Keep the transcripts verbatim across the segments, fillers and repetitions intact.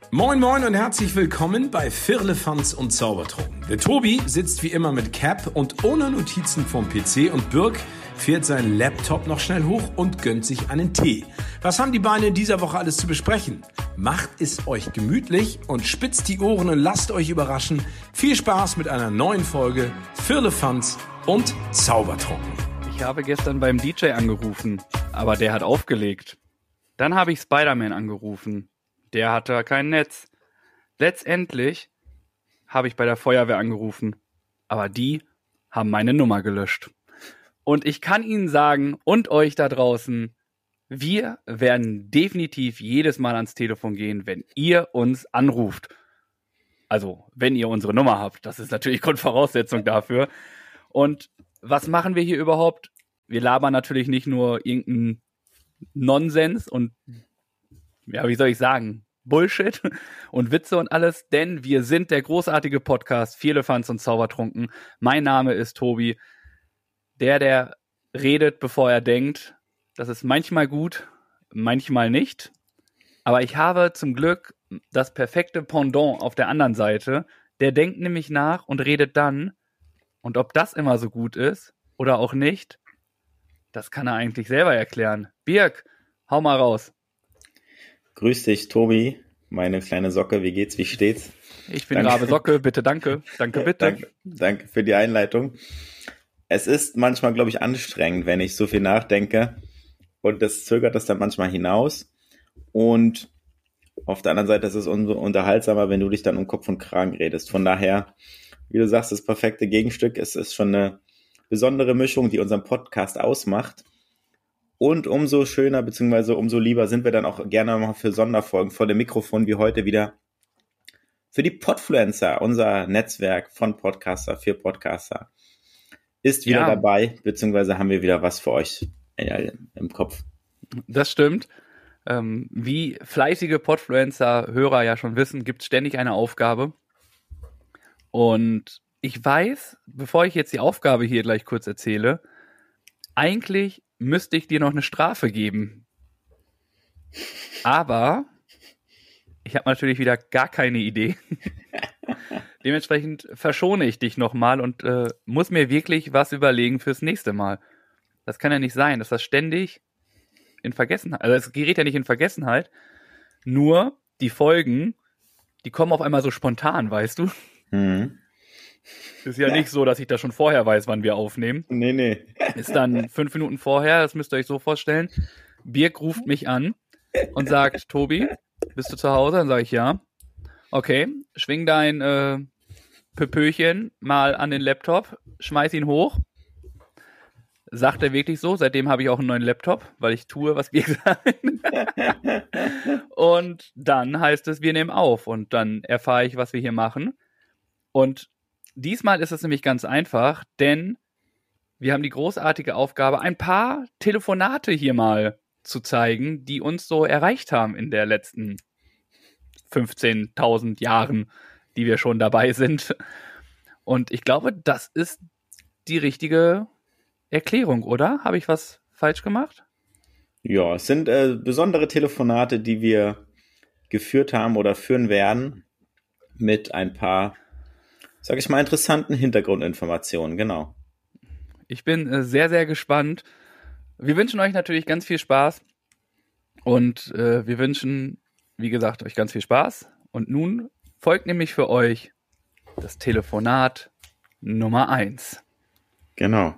Moin Moin und herzlich willkommen bei Firlefanz und Zaubertrunken. Der Tobi sitzt wie immer mit Cap und ohne Notizen vom P C und Birk fährt seinen Laptop noch schnell hoch und gönnt sich einen Tee. Was haben die Beine in dieser Woche alles zu besprechen? Macht es euch gemütlich und spitzt die Ohren und lasst euch überraschen. Viel Spaß mit einer neuen Folge Firlefanz und Zaubertrunken. Ich habe gestern beim D J angerufen, aber der hat aufgelegt. Dann habe ich Spider-Man angerufen. Der hatte kein Netz. Letztendlich habe ich bei der Feuerwehr angerufen, aber die haben meine Nummer gelöscht. Und ich kann Ihnen sagen und euch da draußen, wir werden definitiv jedes Mal ans Telefon gehen, wenn ihr uns anruft. Also, wenn ihr unsere Nummer habt. Das ist natürlich Grundvoraussetzung dafür. Und was machen wir hier überhaupt? Wir labern natürlich nicht nur irgendeinen Nonsens und, ja, wie soll ich sagen, Bullshit und Witze und alles, denn wir sind der großartige Podcast Firlefanz und Zaubertrunken. Mein Name ist Tobi. Der, der redet, bevor er denkt. Das ist manchmal gut, manchmal nicht. Aber ich habe zum Glück das perfekte Pendant auf der anderen Seite. Der denkt nämlich nach und redet dann. Und ob das immer so gut ist oder auch nicht, das kann er eigentlich selber erklären. Birk, hau mal raus. Grüß dich, Tobi, meine kleine Socke, wie geht's, wie steht's? Ich bin Rabe Socke, bitte, danke, danke, bitte. danke, danke für die Einleitung. Es ist manchmal, glaube ich, anstrengend, wenn ich so viel nachdenke und das zögert das dann manchmal hinaus und auf der anderen Seite ist es umso unterhaltsamer, wenn du dich dann um Kopf und Kragen redest. Von daher, wie du sagst, das perfekte Gegenstück, es ist schon eine besondere Mischung, die unseren Podcast ausmacht. Und umso schöner bzw. umso lieber sind wir dann auch gerne mal für Sonderfolgen vor dem Mikrofon wie heute wieder für die Podfluencer, unser Netzwerk von Podcaster für Podcaster, ist wieder ja dabei, beziehungsweise haben wir wieder was für euch äh, im Kopf. Das stimmt. Ähm, wie fleißige Podfluencer-Hörer ja schon wissen, gibt es ständig eine Aufgabe. Und ich weiß, bevor ich jetzt die Aufgabe hier gleich kurz erzähle, eigentlich müsste ich dir noch eine Strafe geben. Aber ich habe natürlich wieder gar keine Idee. Dementsprechend verschone ich dich nochmal und äh, muss mir wirklich was überlegen fürs nächste Mal. Das kann ja nicht sein, dass das ständig in Vergessenheit, also es gerät ja nicht in Vergessenheit, nur die Folgen, die kommen auf einmal so spontan, weißt du? Mhm. Ist ja, ja nicht so, dass ich das schon vorher weiß, wann wir aufnehmen. Nee, nee. Ist dann fünf Minuten vorher, das müsst ihr euch so vorstellen. Birk ruft mich an und sagt, Tobi, bist du zu Hause? Dann sage ich ja. Okay, schwing dein äh, Pöpöchen mal an den Laptop, schmeiß ihn hoch. Sagt er wirklich so, seitdem habe ich auch einen neuen Laptop, weil ich tue, was wir sagen. Und dann heißt es, wir nehmen auf und dann erfahre ich, was wir hier machen. Und diesmal ist es nämlich ganz einfach, denn wir haben die großartige Aufgabe, ein paar Telefonate hier mal zu zeigen, die uns so erreicht haben in der letzten fünfzehntausend Jahren, die wir schon dabei sind. Und ich glaube, das ist die richtige Erklärung, oder? Habe ich was falsch gemacht? Ja, es sind äh, besondere Telefonate, die wir geführt haben oder führen werden mit ein paar, sag ich mal, interessanten Hintergrundinformationen, genau. Ich bin äh, sehr, sehr gespannt. Wir wünschen euch natürlich ganz viel Spaß und äh, wir wünschen, wie gesagt, euch ganz viel Spaß. Und nun folgt nämlich für euch das Telefonat Nummer eins. Genau.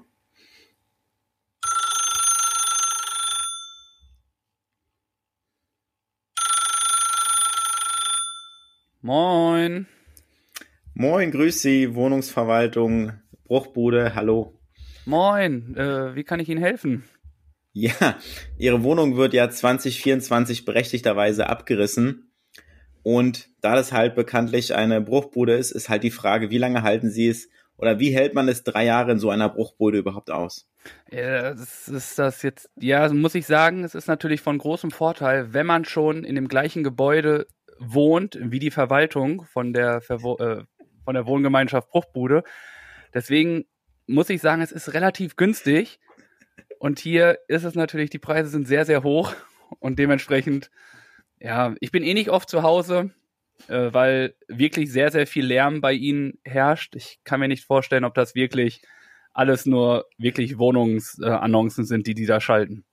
Moin. Moin, grüß Sie, Wohnungsverwaltung, Bruchbude, hallo. Moin, äh, wie kann ich Ihnen helfen? Ja, Ihre Wohnung wird ja zwanzig vierundzwanzig berechtigterweise abgerissen und da das halt bekanntlich eine Bruchbude ist, ist halt die Frage, wie lange halten Sie es oder wie hält man es drei Jahre in so einer Bruchbude überhaupt aus? Ja, das ist das jetzt, ja, muss ich sagen, es ist natürlich von großem Vorteil, wenn man schon in dem gleichen Gebäude wohnt, wie die Verwaltung von der, Verwo- äh, von der Wohngemeinschaft Bruchbude. Deswegen muss ich sagen, es ist relativ günstig. Und hier ist es natürlich, die Preise sind sehr, sehr hoch. Und dementsprechend, ja, ich bin eh nicht oft zu Hause. äh, weil wirklich sehr, sehr viel Lärm bei ihnen herrscht. Ich kann mir nicht vorstellen, ob das wirklich alles nur wirklich Wohnungsannoncen äh, sind, die die da schalten.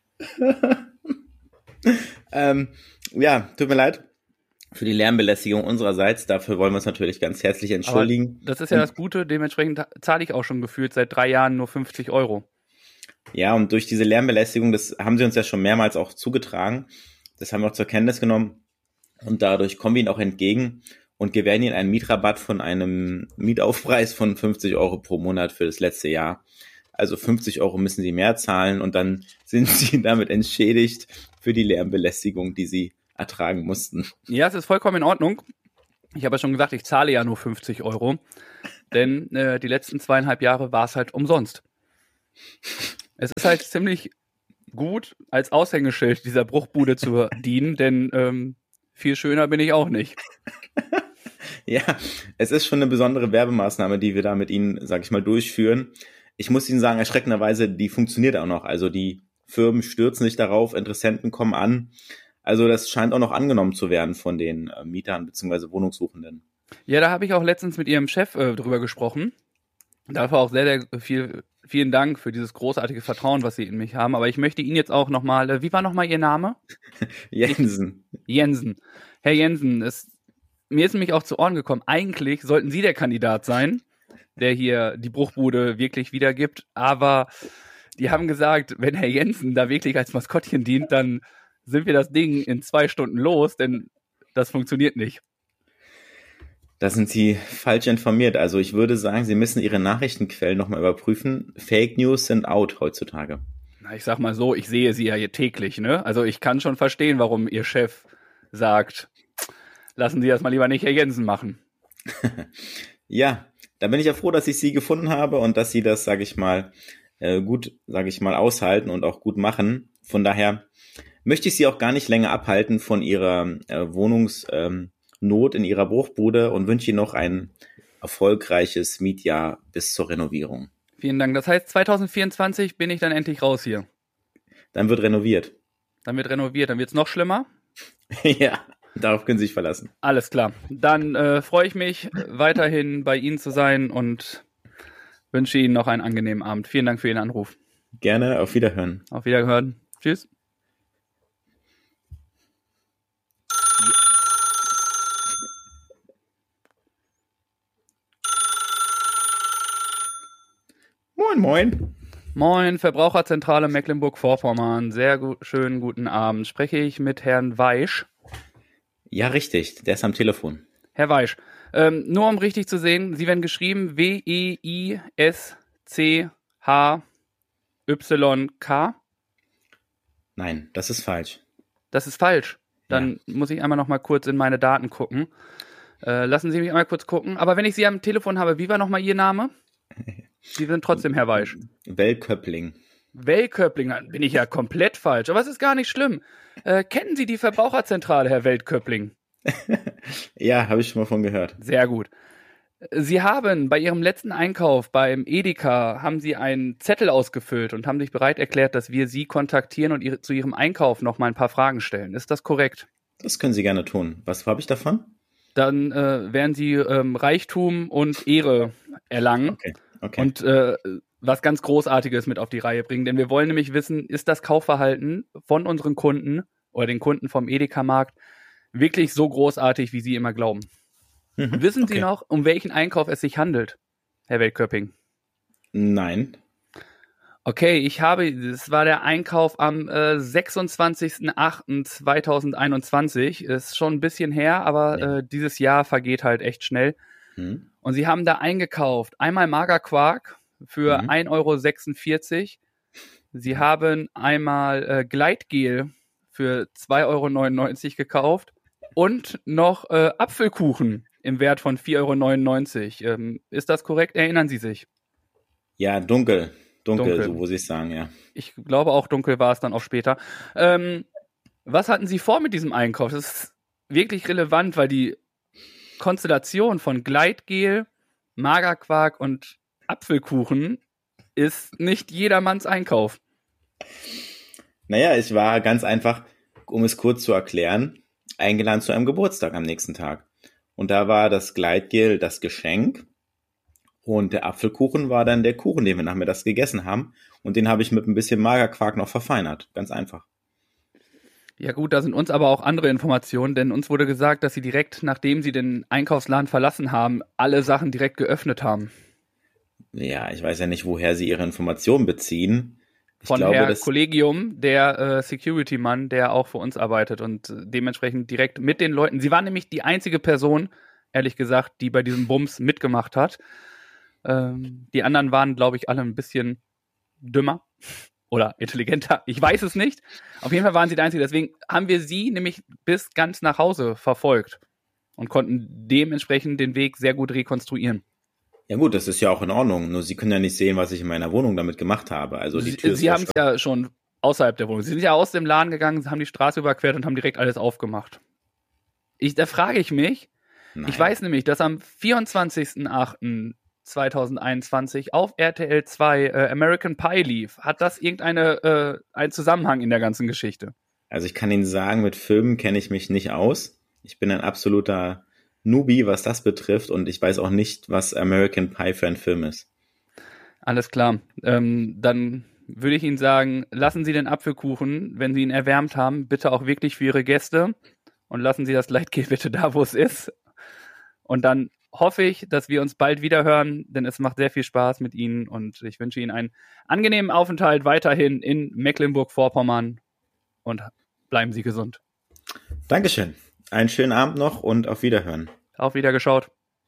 ähm, ja, tut mir leid für die Lärmbelästigung unsererseits. Dafür wollen wir uns natürlich ganz herzlich entschuldigen. Aber das ist ja das Gute. Dementsprechend zahle ich auch schon gefühlt seit drei Jahren nur fünfzig Euro. Ja, und durch diese Lärmbelästigung, das haben sie uns ja schon mehrmals auch zugetragen. Das haben wir auch zur Kenntnis genommen. Und dadurch kommen wir ihnen auch entgegen und gewähren ihnen einen Mietrabatt von einem Mietaufpreis von fünfzig Euro pro Monat für das letzte Jahr. Also fünfzig Euro müssen sie mehr zahlen und dann sind sie damit entschädigt für die Lärmbelästigung, die sie ertragen mussten. Ja, es ist vollkommen in Ordnung. Ich habe ja schon gesagt, ich zahle ja nur fünfzig Euro, denn äh, die letzten zweieinhalb Jahre war es halt umsonst. Es ist halt ziemlich gut, als Aushängeschild dieser Bruchbude zu dienen, denn ähm, viel schöner bin ich auch nicht. Ja, es ist schon eine besondere Werbemaßnahme, die wir da mit Ihnen, sag ich mal, durchführen. Ich muss Ihnen sagen, erschreckenderweise, die funktioniert auch noch. Also die Firmen stürzen sich darauf, Interessenten kommen an. Also das scheint auch noch angenommen zu werden von den äh, Mietern bzw. Wohnungssuchenden. Ja, da habe ich auch letztens mit Ihrem Chef äh, drüber gesprochen. Dafür auch sehr, sehr viel, vielen Dank für dieses großartige Vertrauen, was Sie in mich haben. Aber ich möchte Ihnen jetzt auch nochmal, äh, wie war nochmal Ihr Name? Jensen. Jensen. Herr Jensen, es, mir ist nämlich auch zu Ohren gekommen, eigentlich sollten Sie der Kandidat sein, der hier die Bruchbude wirklich wiedergibt. Aber die haben gesagt, wenn Herr Jensen da wirklich als Maskottchen dient, dann sind wir das Ding in zwei Stunden los, denn das funktioniert nicht. Da sind Sie falsch informiert. Also ich würde sagen, Sie müssen Ihre Nachrichtenquellen nochmal überprüfen. Fake News sind out heutzutage. Na, ich sag mal so, ich sehe Sie ja hier täglich, ne? Also ich kann schon verstehen, warum Ihr Chef sagt, lassen Sie das mal lieber nicht Herr Jensen machen. Ja, da bin ich ja froh, dass ich Sie gefunden habe und dass Sie das, sage ich mal, gut, sage ich mal, aushalten und auch gut machen. Von daher möchte ich Sie auch gar nicht länger abhalten von Ihrer äh, Wohnungsnot ähm, in Ihrer Bruchbude und wünsche Ihnen noch ein erfolgreiches Mietjahr bis zur Renovierung. Vielen Dank. Das heißt, zwanzig vierundzwanzig bin ich dann endlich raus hier. Dann wird renoviert. Dann wird renoviert. Dann wird es noch schlimmer? Ja, darauf können Sie sich verlassen. Alles klar. Dann äh, freue ich mich, weiterhin bei Ihnen zu sein und wünsche Ihnen noch einen angenehmen Abend. Vielen Dank für Ihren Anruf. Gerne, auf Wiederhören. Auf Wiederhören. Tschüss. Moin, moin. Moin, Verbraucherzentrale Mecklenburg-Vorpommern. Sehr gu- schönen guten Abend. Spreche ich mit Herrn Weisch? Ja, richtig. Der ist am Telefon. Herr Weisch, ähm, nur um richtig zu sehen, Sie werden geschrieben W E I S C H Y K. Nein, das ist falsch. Das ist falsch. Dann ja. muss ich einmal noch mal kurz in meine Daten gucken. Äh, lassen Sie mich einmal kurz gucken. Aber wenn ich Sie am Telefon habe, wie war noch mal Ihr Name? Sie sind trotzdem Herr Weisch. Wellköppling. Wellköppling, dann bin ich ja komplett falsch. Aber es ist gar nicht schlimm. Äh, kennen Sie die Verbraucherzentrale, Herr Wellköppling? Ja, habe ich schon mal von gehört. Sehr gut. Sie haben bei Ihrem letzten Einkauf beim Edeka, haben Sie einen Zettel ausgefüllt und haben sich bereit erklärt, dass wir Sie kontaktieren und ihre, zu Ihrem Einkauf noch mal ein paar Fragen stellen. Ist das korrekt? Das können Sie gerne tun. Was habe ich davon? Dann äh, werden Sie ähm, Reichtum und Ehre erlangen. Okay, okay. Und äh, was ganz Großartiges mit auf die Reihe bringen. Denn wir wollen nämlich wissen, ist das Kaufverhalten von unseren Kunden oder den Kunden vom Edeka-Markt wirklich so großartig, wie Sie immer glauben? Mhm, wissen Sie okay. noch, um welchen Einkauf es sich handelt, Herr Wellköpping? Nein. Okay, ich habe, das war der Einkauf am äh, sechsundzwanzigsten achten zweitausendeinundzwanzig. Ist schon ein bisschen her, aber ja. äh, dieses Jahr vergeht halt echt schnell. Mhm. Und Sie haben da eingekauft, einmal Magerquark für mhm. ein Euro sechsundvierzig. Sie haben einmal äh, Gleitgel für zwei Euro neunundneunzig gekauft und noch äh, Apfelkuchen im Wert von vier Euro neunundneunzig. Ähm, ist das korrekt? Erinnern Sie sich? Ja, dunkel. Dunkel, dunkel. So muss ich sagen, ja. Ich glaube auch dunkel war es dann auch später. Ähm, was hatten Sie vor mit diesem Einkauf? Das ist wirklich relevant, weil die Konstellation von Gleitgel, Magerquark und Apfelkuchen ist nicht jedermanns Einkauf. Naja, es war ganz einfach, um es kurz zu erklären. eingeladen zu einem Geburtstag am nächsten Tag. Und da war das Gleitgel das Geschenk und der Apfelkuchen war dann der Kuchen, den wir nachmittags gegessen haben. Und den habe ich mit ein bisschen Magerquark noch verfeinert. Ganz einfach. Ja gut, da sind uns aber auch andere Informationen, denn uns wurde gesagt, dass sie direkt, nachdem sie den Einkaufsladen verlassen haben, alle Sachen direkt geöffnet haben. Ja, ich weiß ja nicht, woher sie ihre Informationen beziehen. Ich Von glaube, Herr das Kollegium, der äh, Security-Mann, der auch für uns arbeitet und äh, dementsprechend direkt mit den Leuten. Sie war nämlich die einzige Person, ehrlich gesagt, die bei diesem Bums mitgemacht hat. Ähm, die anderen waren, glaube ich, alle ein bisschen dümmer oder intelligenter. Ich weiß es nicht. Auf jeden Fall waren sie die einzige. Deswegen haben wir sie nämlich bis ganz nach Hause verfolgt und konnten dementsprechend den Weg sehr gut rekonstruieren. Ja gut, das ist ja auch in Ordnung. Nur Sie können ja nicht sehen, was ich in meiner Wohnung damit gemacht habe. Also die Tür Sie, ist Sie ja haben es ja schon außerhalb der Wohnung. Sie sind ja aus dem Laden gegangen, haben die Straße überquert und haben direkt alles aufgemacht. Ich, da frage ich mich, Nein. ich weiß nämlich, dass am vierundzwanzigsten achten zweitausendeinundzwanzig auf R T L zwei äh, American Pie lief. Hat das irgendeine äh, einen Zusammenhang in der ganzen Geschichte? Also ich kann Ihnen sagen, mit Filmen kenne ich mich nicht aus. Ich bin ein absoluter Newbie, was das betrifft, und ich weiß auch nicht, was American Pie für ein Film ist. Alles klar. Ähm, dann würde ich Ihnen sagen, lassen Sie den Apfelkuchen, wenn Sie ihn erwärmt haben, bitte auch wirklich für Ihre Gäste und lassen Sie das Gleitgel bitte da, wo es ist. Und dann hoffe ich, dass wir uns bald wieder hören, denn es macht sehr viel Spaß mit Ihnen und ich wünsche Ihnen einen angenehmen Aufenthalt weiterhin in Mecklenburg-Vorpommern und bleiben Sie gesund. Dankeschön. Einen schönen Abend noch und auf Wiederhören. Auf Wiedergeschaut.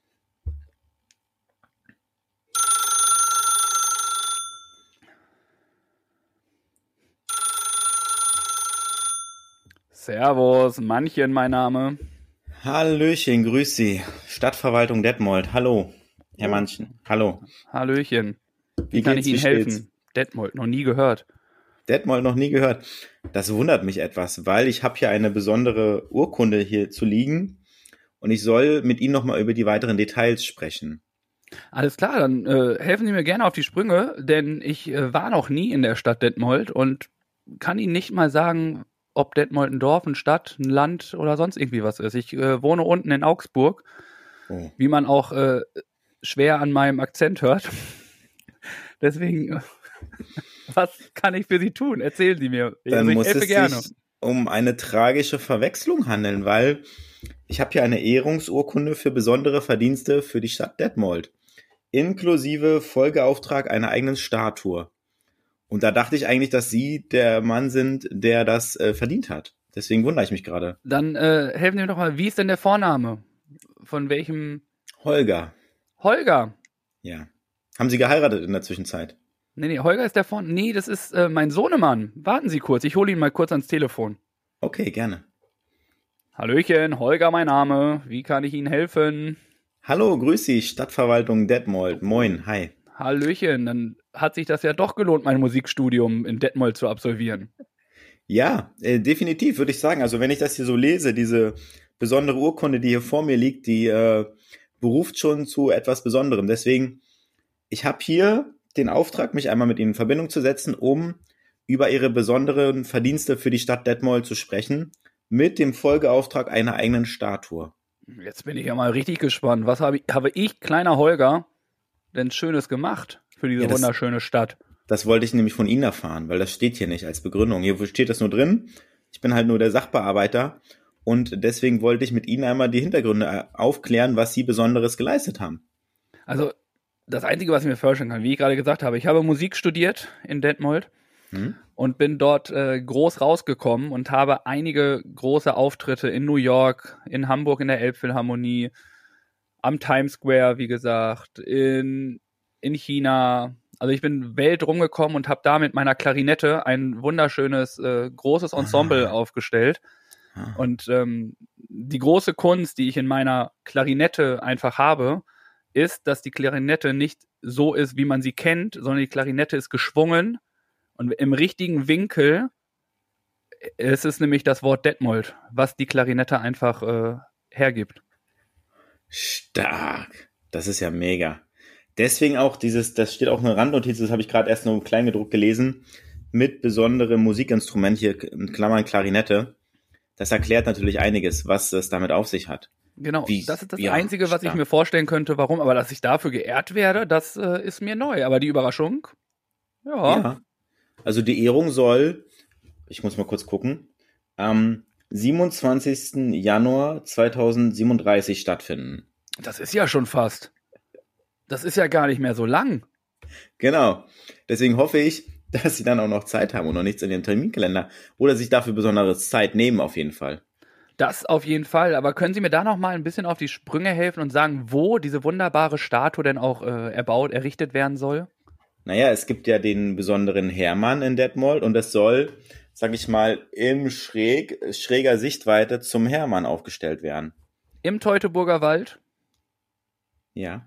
Servus, Mannchen mein Name. Hallöchen, grüß Sie. Stadtverwaltung Detmold. Hallo, Herr Mannchen. Hallo. Hallöchen. Wie, Wie kann geht's, ich Ihnen wie helfen? steht's? Detmold, noch nie gehört. Detmold noch nie gehört. Das wundert mich etwas, weil ich habe hier eine besondere Urkunde hier zu liegen und ich soll mit Ihnen nochmal über die weiteren Details sprechen. Alles klar, dann äh, helfen Sie mir gerne auf die Sprünge, denn ich äh, war noch nie in der Stadt Detmold und kann Ihnen nicht mal sagen, ob Detmold ein Dorf, eine Stadt, ein Land oder sonst irgendwie was ist. Ich äh, wohne unten in Augsburg, Oh. wie man auch äh, schwer an meinem Akzent hört. Deswegen, äh, was kann ich für Sie tun? Erzählen Sie mir. Dann Also ich muss helfe es gerne. sich um eine tragische Verwechslung handeln, weil ich habe hier eine Ehrungsurkunde für besondere Verdienste für die Stadt Detmold, inklusive Folgeauftrag einer eigenen Statue. Und da dachte ich eigentlich, dass Sie der Mann sind, der das äh, verdient hat. Deswegen wundere ich mich gerade. Dann äh, helfen Sie mir doch mal, wie ist denn der Vorname? Von welchem? Holger. Holger. Ja. Haben Sie geheiratet in der Zwischenzeit? Nee, nee, Holger ist der Vorname. Nee, das ist äh, mein Sohnemann. Warten Sie kurz, ich hole ihn mal kurz ans Telefon. Okay, gerne. Hallöchen, Holger mein Name. Wie kann ich Ihnen helfen? Hallo, grüß Sie, Stadtverwaltung Detmold. Moin, hi. Hallöchen, dann hat sich das ja doch gelohnt, mein Musikstudium in Detmold zu absolvieren. Ja, äh, definitiv würde ich sagen. Also wenn ich das hier so lese, diese besondere Urkunde, die hier vor mir liegt, die äh, beruft schon zu etwas Besonderem. Deswegen, ich habe hier den Auftrag, mich einmal mit Ihnen in Verbindung zu setzen, um über Ihre besonderen Verdienste für die Stadt Detmold zu sprechen, mit dem Folgeauftrag einer eigenen Statue. Jetzt bin ich ja mal richtig gespannt. Was habe ich, habe ich, kleiner Holger, denn Schönes gemacht für diese Ja, das- wunderschöne Stadt? Das wollte ich nämlich von Ihnen erfahren, weil das steht hier nicht als Begründung. Hier steht das nur drin. Ich bin halt nur der Sachbearbeiter und deswegen wollte ich mit Ihnen einmal die Hintergründe aufklären, was Sie Besonderes geleistet haben. Also, das Einzige, was ich mir vorstellen kann, wie ich gerade gesagt habe, ich habe Musik studiert in Detmold Hm? und bin dort äh, groß rausgekommen und habe einige große Auftritte in New York, in Hamburg in der Elbphilharmonie, am Times Square, wie gesagt, in, in China. Also ich bin Welt rumgekommen und habe da mit meiner Klarinette ein wunderschönes, äh, großes Ensemble Ah. aufgestellt. Ah. Und ähm, die große Kunst, die ich in meiner Klarinette einfach habe, ist, dass die Klarinette nicht so ist, wie man sie kennt, sondern die Klarinette ist geschwungen und im richtigen Winkel. Es ist nämlich das Wort Detmold, was die Klarinette einfach äh, hergibt. Stark. Das ist ja mega. Deswegen auch dieses, das steht auch eine Randnotiz, das habe ich gerade erst nur im Kleingedruckt gelesen, mit besonderem Musikinstrument, hier in Klammern Klarinette. das erklärt natürlich einiges, was es damit auf sich hat. Genau, Wie, das ist das ja, Einzige, was ich stark. mir vorstellen könnte, warum. Aber dass ich dafür geehrt werde, das äh, ist mir neu. Aber die Überraschung, ja. Ja. Also die Ehrung soll, ich muss mal kurz gucken, am siebenundzwanzigsten Januar zweitausendsiebenunddreißig stattfinden. Das ist ja schon fast. Das ist ja gar nicht mehr so lang. Genau. Deswegen hoffe ich, dass sie dann auch noch Zeit haben und noch nichts in ihrem Terminkalender oder sich dafür besondere Zeit nehmen auf jeden Fall. Das auf jeden Fall. Aber können Sie mir da noch mal ein bisschen auf die Sprünge helfen und sagen, wo diese wunderbare Statue denn auch äh, erbaut, errichtet werden soll? Naja, es gibt ja den besonderen Hermann in Detmold und es soll, sag ich mal, in schräg, schräger Sichtweite zum Hermann aufgestellt werden. Im Teutoburger Wald? Ja.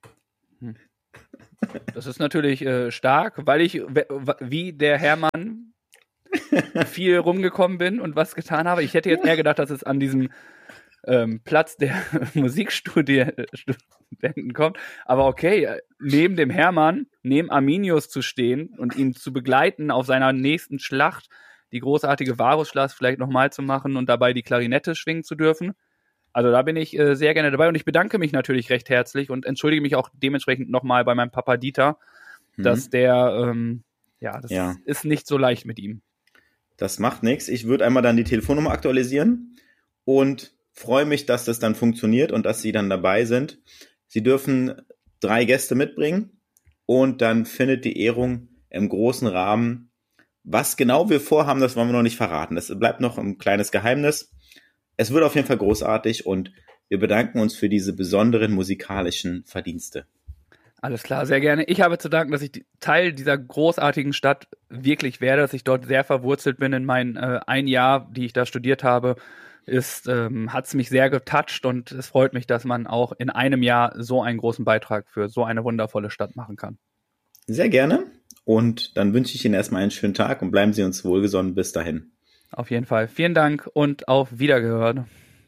Das ist natürlich äh, stark, weil ich w- w- wie der Hermann viel rumgekommen bin und was getan habe. Ich hätte jetzt eher gedacht, dass es an diesem ähm, Platz der Musikstudenten kommt. Aber okay, neben dem Hermann, neben Arminius zu stehen und ihn zu begleiten auf seiner nächsten Schlacht, die großartige Varusschlacht vielleicht nochmal zu machen und dabei die Klarinette schwingen zu dürfen. Also da bin ich äh, sehr gerne dabei und ich bedanke mich natürlich recht herzlich und entschuldige mich auch dementsprechend nochmal bei meinem Papa Dieter, Mhm. dass der, ähm, ja, das Ja. ist nicht so leicht mit ihm. Das macht nichts. Ich würde einmal dann die Telefonnummer aktualisieren und freue mich, dass das dann funktioniert und dass Sie dann dabei sind. Sie dürfen drei Gäste mitbringen und dann findet die Ehrung im großen Rahmen. Was genau wir vorhaben, das wollen wir noch nicht verraten. Das bleibt noch ein kleines Geheimnis. Es wird auf jeden Fall großartig und wir bedanken uns für diese besonderen musikalischen Verdienste. Alles klar, sehr gerne. Ich habe zu danken, dass ich die- Teil dieser großartigen Stadt wirklich werde, dass ich dort sehr verwurzelt bin in mein äh, ein Jahr, die ich da studiert habe, ist ähm, hat es mich sehr getoucht und es freut mich, dass man auch in einem Jahr so einen großen Beitrag für so eine wundervolle Stadt machen kann. Sehr gerne und dann wünsche ich Ihnen erstmal einen schönen Tag und bleiben Sie uns wohlgesonnen bis dahin. Auf jeden Fall. Vielen Dank und auf Wiedergehört.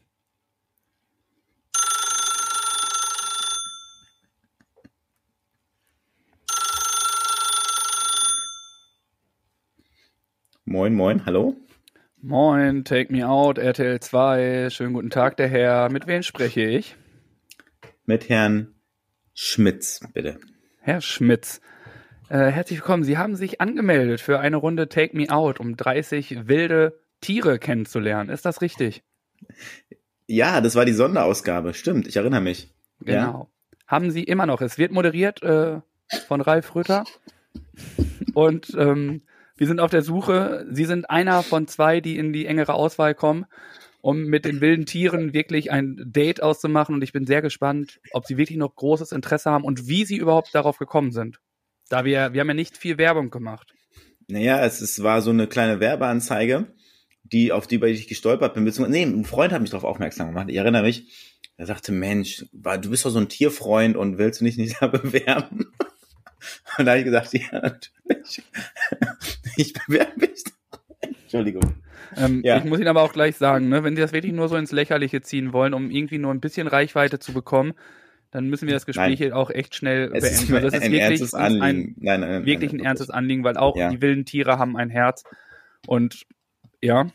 Moin, moin, hallo. Moin, Take Me Out, R T L zwei. Schönen guten Tag, der Herr. Mit wem spreche ich? Mit Herrn Schmitz, bitte. Herr Schmitz. Äh, herzlich willkommen. Sie haben sich angemeldet für eine Runde Take Me Out, um dreißig wilde Tiere kennenzulernen. Ist das richtig? Ja, das war die Sonderausgabe. Stimmt, ich erinnere mich. Genau. Ja? Haben Sie immer noch. Es wird moderiert äh, von Ralf Rütter. Und ähm, wir sind auf der Suche. Sie sind einer von zwei, die in die engere Auswahl kommen, um mit den wilden Tieren wirklich ein Date auszumachen. Und ich bin sehr gespannt, ob Sie wirklich noch großes Interesse haben und wie Sie überhaupt darauf gekommen sind. Da wir, wir haben ja nicht viel Werbung gemacht. Naja, es, es war so eine kleine Werbeanzeige, die, auf die ich gestolpert bin. Beziehungsweise, nee, ein Freund hat mich darauf aufmerksam gemacht. Ich erinnere mich, er sagte, Mensch, war- du bist doch so ein Tierfreund und willst du dich nicht da bewerben? Und da habe ich gesagt, ja, natürlich. Ich bewerbe mich. Entschuldigung. Ähm, Ja. Ich muss Ihnen aber auch gleich sagen, ne, wenn Sie das wirklich nur so ins Lächerliche ziehen wollen, um irgendwie nur ein bisschen Reichweite zu bekommen, dann müssen wir das Gespräch Nein. hier auch echt schnell Es ist beenden. mir Also das ist ein wirklich ernstes uns ein, Anliegen. Nein, nein, nein, wirklich nein, ein ernstes Anliegen, weil auch Ja. die wilden Tiere haben ein Herz. Und ja,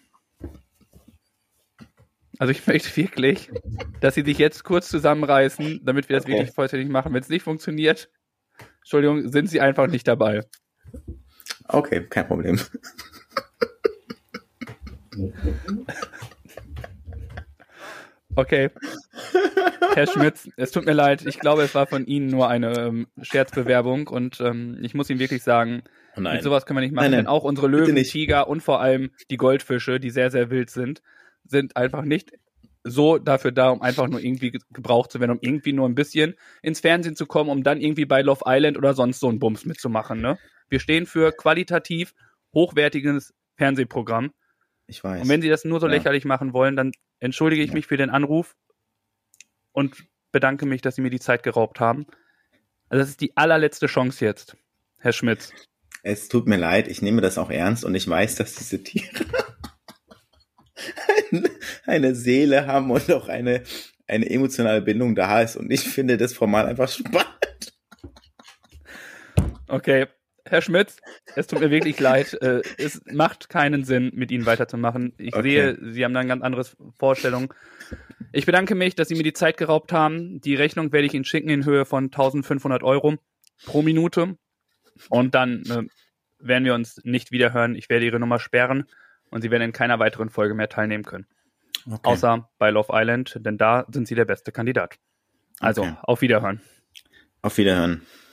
also ich möchte wirklich, dass Sie sich jetzt kurz zusammenreißen, damit wir das Okay. wirklich vollständig machen. Wenn es nicht funktioniert, Entschuldigung, sind Sie einfach nicht dabei. Okay, kein Problem. Okay. Herr Schmitz, es tut mir leid. Ich glaube, es war von Ihnen nur eine ähm, Scherzbewerbung und ähm, ich muss Ihnen wirklich sagen, Oh nein. mit sowas können wir nicht machen, Nein, nein. denn auch unsere Bitte Löwen, nicht. Tiger und vor allem die Goldfische, die sehr, sehr wild sind, sind einfach nicht so dafür da, um einfach nur irgendwie ge- gebraucht zu werden, um irgendwie nur ein bisschen ins Fernsehen zu kommen, um dann irgendwie bei Love Island oder sonst so einen Bums mitzumachen. Ne? Wir stehen für qualitativ hochwertiges Fernsehprogramm. Ich weiß. Und wenn Sie das nur so Ja. lächerlich machen wollen, dann entschuldige ich Ja. mich für den Anruf und bedanke mich, dass Sie mir die Zeit geraubt haben. Also das ist die allerletzte Chance jetzt, Herr Schmitz. Es tut mir leid, ich nehme das auch ernst und ich weiß, dass diese Tiere eine, eine Seele haben und auch eine, eine emotionale Bindung da ist. Und ich finde das Format einfach spannend. Okay, Herr Schmitz, es tut mir wirklich leid. Äh, es macht keinen Sinn, mit Ihnen weiterzumachen. Ich Okay. sehe, Sie haben da eine ganz andere Vorstellung. Ich bedanke mich, dass Sie mir die Zeit geraubt haben. Die Rechnung werde ich Ihnen schicken in Höhe von eintausendfünfhundert Euro pro Minute. Und dann äh, werden wir uns nicht wieder hören. Ich werde Ihre Nummer sperren und Sie werden in keiner weiteren Folge mehr teilnehmen können. Okay. Außer bei Love Island, denn da sind Sie der beste Kandidat. Also, Okay. auf Wiederhören. Auf Wiederhören.